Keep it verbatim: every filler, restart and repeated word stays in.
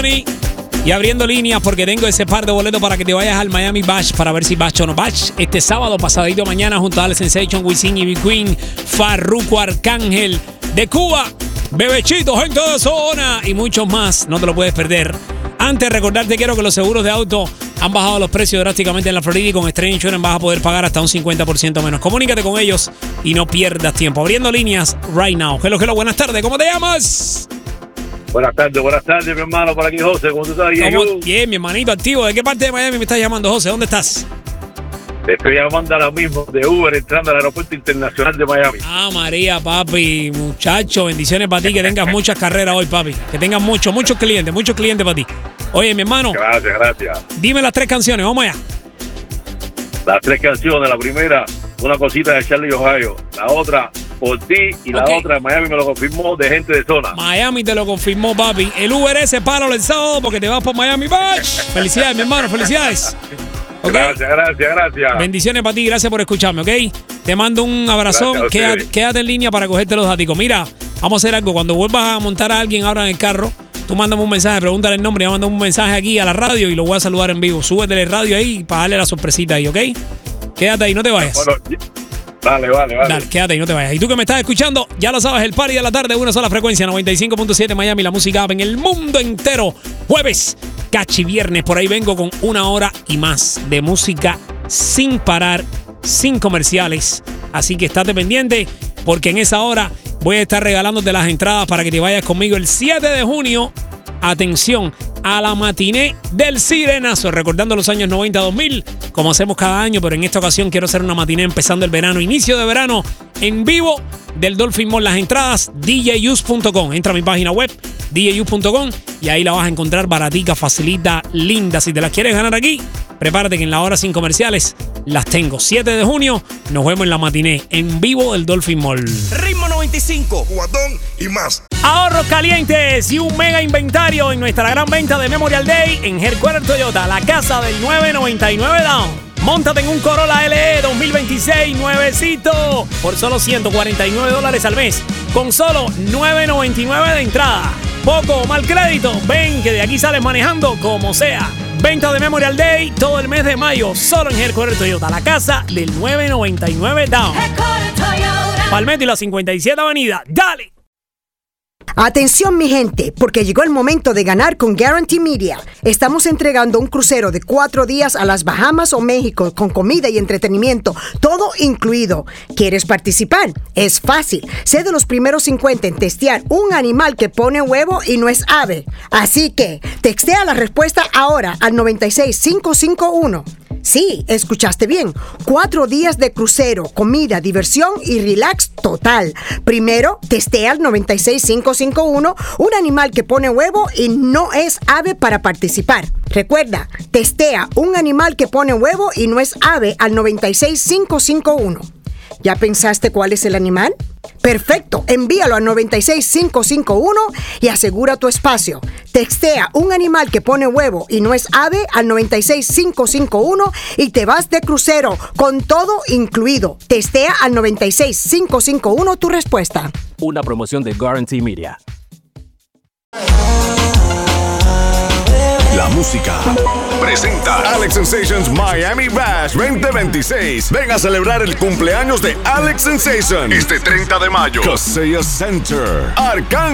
Y abriendo líneas porque tengo ese par de boletos para que te vayas al Miami Bash para ver si Bash o no Bash. Este sábado, pasadito mañana, junto a Alex Sensation, Wisin y B-Queen, Farruko Arcángel de Cuba, Bebechito, gente de zona y muchos más. No te lo puedes perder. Antes de recordarte, quiero que los seguros de auto han bajado los precios drásticamente en la Florida y con Estrella Insurance vas a poder pagar hasta un cincuenta por ciento menos. Comunícate con ellos y no pierdas tiempo. Abriendo líneas right now. Hello, hello, buenas tardes. ¿Cómo te llamas? Buenas tardes, buenas tardes, mi hermano. Por aquí, José. ¿Cómo tú estás? Bien, bien, mi hermanito activo. ¿De qué parte de Miami me estás llamando, José? ¿Dónde estás? Te estoy llamando ahora mismo de Uber, entrando al aeropuerto internacional de Miami. Ah, María, papi. Muchacho, bendiciones para ti. Que tengas muchas carreras hoy, papi. Que tengas muchos, muchos clientes, muchos clientes para ti. Oye, mi hermano. Gracias, gracias. Dime las tres canciones, vamos allá. Las tres canciones. La primera, Una Cosita de Charlie Ohio. La otra, Por Ti. Y la okay. otra, Miami me lo confirmó, de Gente de Zona. Miami te lo confirmó, papi. El Uber ese, páralo el sábado porque te vas por Miami Beach. Felicidades, mi hermano, felicidades. Okay. Gracias, gracias, gracias. Bendiciones para ti, gracias por escucharme, ¿ok? Te mando un abrazón. Quédate, quédate en línea para cogerte los datos. Mira, vamos a hacer algo. Cuando vuelvas a montar a alguien ahora en el carro, tú mándame un mensaje, pregúntale el nombre, ya mándame un mensaje aquí a la radio y lo voy a saludar en vivo. Súbete el radio ahí para darle la sorpresita ahí, ¿ok? Quédate ahí, no te vayas. Bueno, vale, vale, vale. Dale, quédate ahí, no te vayas. Y tú que me estás escuchando, ya lo sabes, el party de la tarde, una sola frecuencia, noventa y cinco punto siete Miami, la música en el mundo entero. Jueves, cachi viernes, por ahí vengo con una hora y más de música sin parar, sin comerciales. Así que estate pendiente porque en esa hora voy a estar regalándote las entradas para que te vayas conmigo el siete de junio. Atención, a la matiné del Sirenazo, recordando los años noventa dos mil, como hacemos cada año, pero en esta ocasión quiero hacer una matiné empezando el verano, inicio de verano, en vivo del Dolphin Mall. Las entradas, D J Us punto com. Entra a mi página web, D J Us punto com, y ahí la vas a encontrar baratica, facilita, linda. Si te las quieres ganar aquí, prepárate que en la hora sin comerciales las tengo. siete de junio, nos vemos en la matiné, en vivo del Dolphin Mall. Ritmo noventa y cinco, Guatón y más. Ahorros calientes y un mega inventario en nuestra gran venta de Memorial Day en Headquarter Toyota, la casa del nueve noventa y nueve down. Móntate en un Corolla L E dos mil veintiséis nuevecito por solo ciento cuarenta y nueve dólares al mes, con solo nueve noventa y nueve de entrada. Poco o mal crédito, ven que de aquí sales manejando como sea. Venta de Memorial Day todo el mes de mayo, solo en Headquarter Toyota, la casa del nueve noventa y nueve down. Palmetto y la cincuenta y siete avenida. ¡Dale! Atención mi gente, porque llegó el momento de ganar con Guarantee Media. Estamos entregando un crucero de cuatro días a las Bahamas o México con comida y entretenimiento, todo incluido. ¿Quieres participar? Es fácil. Sé de los primeros cincuenta en testear un animal que pone huevo y no es ave. Así que, textea la respuesta ahora al noventa y seis cinco cinco uno. Sí, escuchaste bien. Cuatro días de crucero, comida, diversión y relax total. Primero, testea al noventa y seis cinco cinco uno un animal que pone huevo y no es ave para participar. Recuerda, testea un animal que pone huevo y no es ave al noventa y seis cinco cinco uno. ¿Ya pensaste cuál es el animal? Perfecto, envíalo al noventa y seis cinco cinco uno y asegura tu espacio. Textea un animal que pone huevo y no es ave al noventa y seis cinco cinco uno y te vas de crucero con todo incluido. Testea al noventa y seis cinco cinco uno tu respuesta. Una promoción de Guarantee Media. La música presenta Alex Sensations Miami Bash veinte veintiséis. Ven a celebrar el cumpleaños de Alex Sensation este treinta de mayo. Kaseya Center, Arcángel